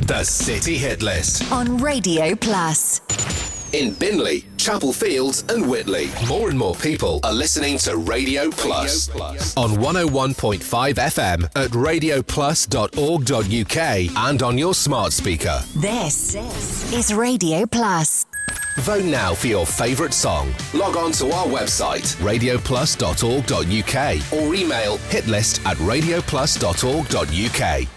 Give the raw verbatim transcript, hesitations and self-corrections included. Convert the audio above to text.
The City Hit List on Radio Plus. In Binley, Chapel Fields and Whitley, more and more people are listening to Radio Plus, Radio Plus. On one oh one point five F M at radio plus dot org dot U K and on your smart speaker. This is Radio Plus. Vote now for your favourite song. Log on to our website, radio plus dot org dot U K, or email hitlist at radio plus dot org dot U K.